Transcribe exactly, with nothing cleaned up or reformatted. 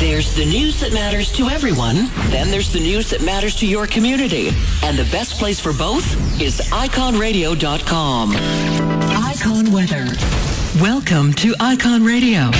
There's the news that matters to everyone. Then there's the news that matters to your community. And the best place for both is icon radio dot com. Icon Weather. Welcome to Icon Radio.